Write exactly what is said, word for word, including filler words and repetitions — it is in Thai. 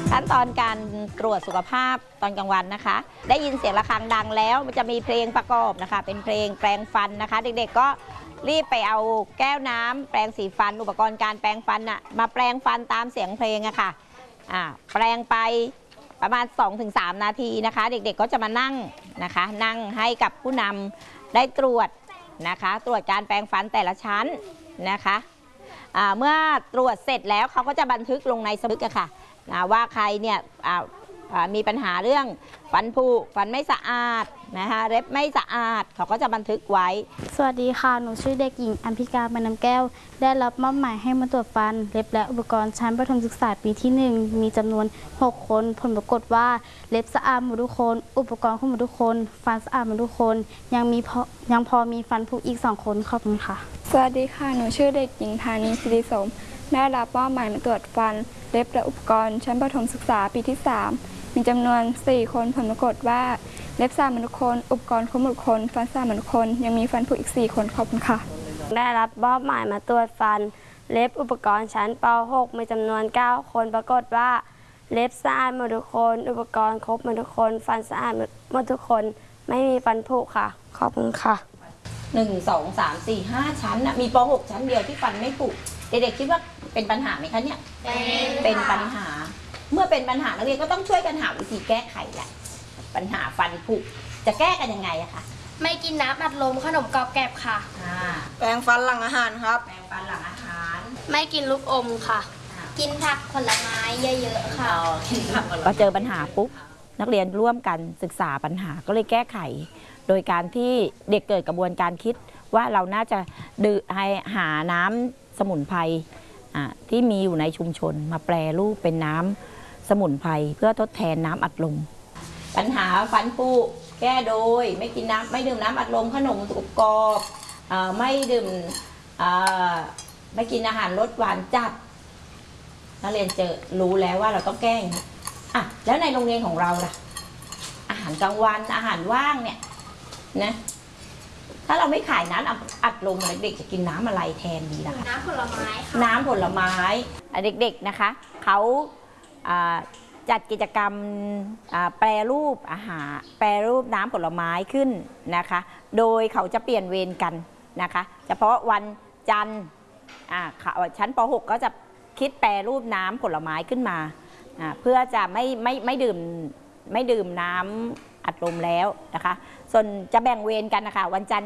ขั้นตอนการตรวจสุขภาพตอนกลางวันนะคะได้ยินเสียงระฆังดังแล้วมันจะมีเพลงประกอบนะคะเป็นเพลงแปรงฟันนะคะเด็กๆก็รีบไปเอาแก้วน้ำแปรงสีฟันอุปกรณ์การแปรงฟันน่ะมาแปรงฟันตามเสียงเพลงอะค่ะอ่าแปรงไปประมาณ สองถึงสาม นาทีนะคะเด็กๆก็จะมานั่งนะคะนั่งให้กับผู้นำได้ตรวจนะคะตรวจการแปรงฟันแต่ละชั้นนะคะเมื่อตรวจเสร็จแล้วเขาก็จะบันทึกลงในสมุดอะค่ะว่าใครเนี่ยมีปัญหาเรื่องฟันผุฟันไม่สะอาดนะคะเล็บไม่สะอาดเขาก็จะบันทึกไว้สวัสดีค่ะหนูชื่อเด็กหญิงอัมพิกาบรรณำแก้วได้รับมอบหมายให้มาตรวจฟันเล็บและอุปกรณ์ชั้นประถมศึกษาปีที่หนึ่งมีจำนวนหกคนผลปรากฏว่าเล็บสะอาดหมดทุกคนอุปกรณ์ของหมดทุกคนฟันสะอาดหมดทุกคนยังมีพอยังพอมีฟันผุอีกสองคนขอบคุณค่ะสวัสดีค่ะหนูชื่อเด็กหญิงธานีศิริสมได้รับมอบหมายมาตรวจฟันเล็บและอุปกรณ์ชั้นประถมศึกษาปีที่สามมีจำนวนสี่คนผลปรากฏว่าเล็บสะอาดหมดทุกคนอุปกรณ์ครบหมดทุกคนฟันสะอาดหมดทุกคนยังมีฟันผุอีกสี่คนขอบคุณค่ะได้รับมอบหมายมาตรวจฟันเล็บอุปกรณ์ชั้นป หก มีจำนวนเก้าคนปรากฏว่าเล็บสะอาดหมดทุกคนอุปกรณ์ครบหมดทุกคนฟันสะอาดหมดทุกคนไม่มีฟันผุค่ะขอบคุณค่ะหนึ่ง สอง สาม สี่ ห้าชั้นนะมีป หก ชั้นเดียวที่ฟันไม่ผุเด็กๆคิดว่าเป็นปัญหาไหมคะเนี่ยเป็นปัญหาเมื่อเป็นปัญหานักเรียนก็ต้องช่วยกันหาวิธีแก้ไขแหละปัญหาฟันผุจะแก้กันยังไงอะคะไม่กินน้ำอัดลมขนมกรอบแกรบค่ะแปรงฟันหลังอาหารครับแปรงฟันหลังอาหารไม่กินลูกอมค่ะกินผักผลไม้เยอะๆค่ะพอเจอปัญหาปุ๊บนักเรียนร่วมกันศึกษาปัญหาก็เลยแก้ไขโดยการที่เด็กเกิดกระบวนการคิดว่าเราน่าจะดื่มให้หาน้ำสมุนไพรที่มีอยู่ในชุมชนมาแปรรูปเป็นน้ำสมุนไพรเพื่อทดแทนน้ำอัดลมปัญหาฟันผุแก้โดยไม่กินน้ำไม่ดื่มน้ำอัดลมขนมกรุบกรอบไม่ดื่มไม่กินอาหารรสหวานจัดนักเรียนเจอรู้แล้วว่าเราต้องแก้อ่ะแล้วในโรงเรียนของเราล่ะอาหารกลางวันอาหารว่างเนี่ยนะถ้าเราไม่ขายน้ำอัดลมเด็กๆจะกินน้ำอะไรแทนดีล่ะน้ำผลไม้ค่ะน้ำผลไม้เด็กๆนะคะเขาจัดกิจกรรมแปรรูปอาหารแปรรูปน้ำผลไม้ขึ้นนะคะโดยเขาจะเปลี่ยนเวรกันนะคะเฉพาะวันจันทร์ชั้นป หก ก็จะคิดแปรรูปน้ำผลไม้ขึ้นมาเพื่อจะไม่ไม่ไม่ดื่มไม่ดื่มน้ำอัดลมแล้วนะคะส่วนจะแบ่งเวรกันนะคะวันจันทร์